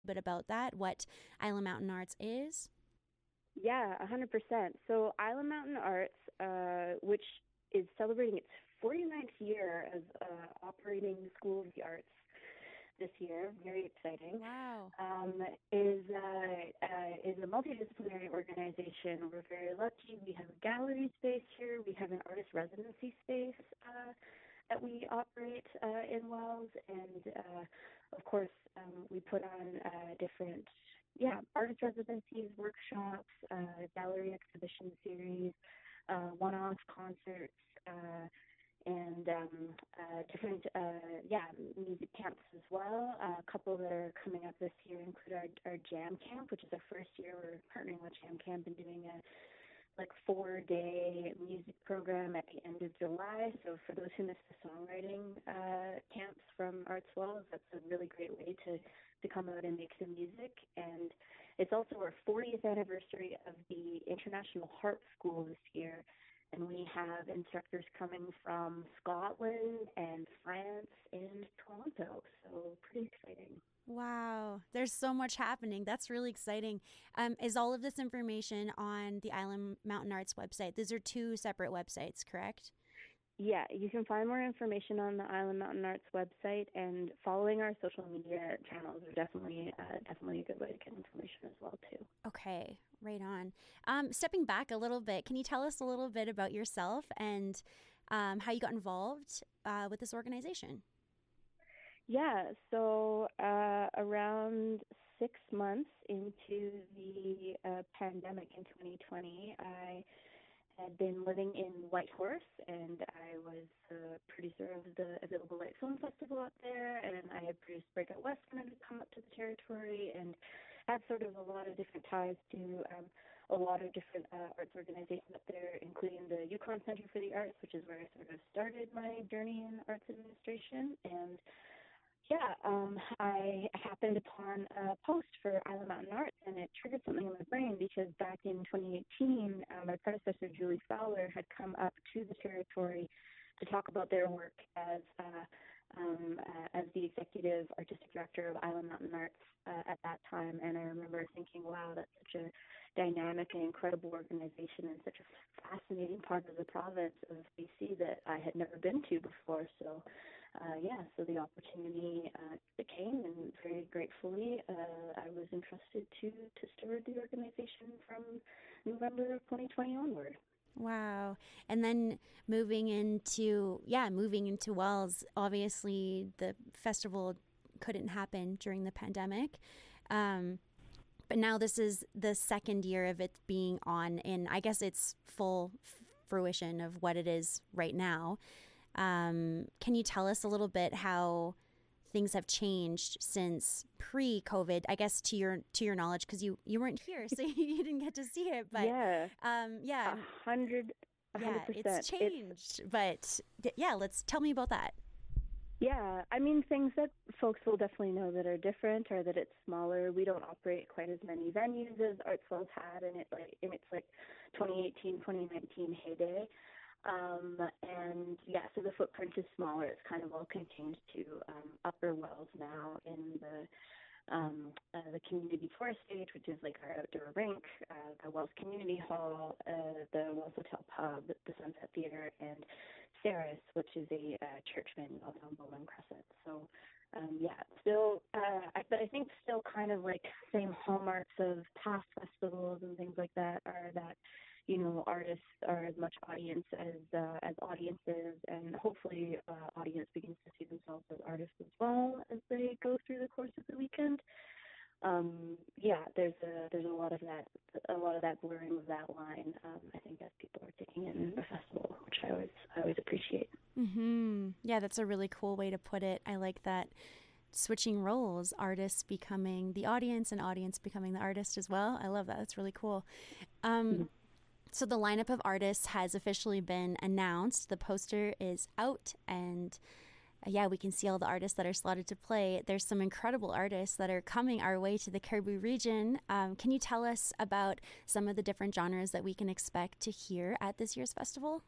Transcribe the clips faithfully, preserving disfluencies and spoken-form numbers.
bit about that, what Island Mountain Arts is? Yeah, one hundred percent. So Island Mountain Arts, uh, which is celebrating its forty-ninth year as uh, operating School of the Arts this year, very exciting, Wow. um, is, uh, uh, is a multidisciplinary organization. We're very lucky. We have a gallery space here. We have an artist residency space uh, that we operate uh, in Wells. And, uh, of course, um, we put on uh, different, yeah, artist residencies, workshops, uh, gallery exhibition series, uh, one-off concerts, uh, and um, uh, different, uh, yeah, music camps as well. Uh, a couple that are coming up this year include our, our Jam Camp, which is our first year. We're partnering with Jam Camp and doing a like four-day music program at the end of July. So for those who missed the songwriting uh, camps from Arts Wells, that's a really great way to, to come out and make some music. And it's also our fortieth anniversary of the International Harp School this year. And we have instructors coming from Scotland and France and Toronto. So pretty exciting. Wow, there's so much happening. That's really exciting. Um, is all of this information on the Island Mountain Arts website? These are two separate websites, correct? Yeah, you can find more information on the Island Mountain Arts website, and following our social media channels are definitely uh, definitely a good way to get information as well too. Okay, right on. Um, stepping back a little bit, can you tell us a little bit about yourself and um, how you got involved uh, with this organization? Yeah, so uh, around six months into the uh, pandemic in twenty twenty, I had been living in Whitehorse, and I was a producer of the Available Light Film Festival up there, and I had produced Breakout West when I had come up to the territory, and had sort of a lot of different ties to um, a lot of different uh, arts organizations up there, including the Yukon Center for the Arts, which is where I sort of started my journey in arts administration. And yeah, um, I happened upon a post for Island Mountain Arts, and it triggered something in my brain because back in twenty eighteen, uh, my predecessor, Julie Fowler, had come up to the territory to talk about their work as uh, um, uh, as the executive artistic director of Island Mountain Arts uh, at that time. And I remember thinking, wow, that's such a dynamic and incredible organization and such a fascinating part of the province of B C that I had never been to before. So, uh, yeah, so the opportunity uh, came, and very gratefully uh, I was entrusted to, to steward the organization from November of twenty twenty onward. Wow. And then moving into, yeah, moving into Wells, obviously the festival couldn't happen during the pandemic. Um, but now this is the second year of it being on, and I guess it's full fruition of what it is right now. Um, can you tell us a little bit how things have changed since pre-COVID? I guess to your to your knowledge, because you you weren't here, so you didn't get to see it. But yeah, um, yeah, a hundred, a hundred yeah, percent. it's changed. It's, but yeah, let's tell me about that. Yeah, I mean, things that folks will definitely know that are different are that it's smaller. We don't operate quite as many venues as Arts Wells had in it, like in its like twenty eighteen, twenty nineteen heyday. Um, and yeah, so the footprint is smaller. It's kind of all contained to um, Upper Wells now in the um, uh, the community forest stage, which is like our outdoor rink, uh, the Wells Community Hall, uh, the Wells Hotel Pub, the Sunset Theater, and Saris, which is a uh, church venue out on Bowman Crescent. So, um, yeah, still, uh, I, but I think still kind of like same hallmarks of past festivals and things like that are that, you know, artists are as much audience as uh, as audiences, and hopefully uh, audience begins to see themselves as artists as well as they go through the course of the weekend. Um, yeah, there's a there's a lot of that a lot of that blurring of that line. Um, I think as people are taking in the festival, which I always I always appreciate. Mm-hmm. Yeah, that's a really cool way to put it. I like that. Switching roles, artists becoming the audience and audience becoming the artist as well. I love that. That's really cool. Um, Mm-hmm. So the lineup of artists has officially been announced. The poster is out, and uh, yeah, we can see all the artists that are slotted to play. There's some incredible artists that are coming our way to the Cariboo region. Um, can you tell us about some of the different genres that we can expect to hear at this year's festival?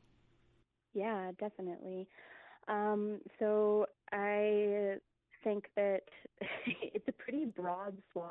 Yeah, definitely. Um, so I think that it's a pretty broad swath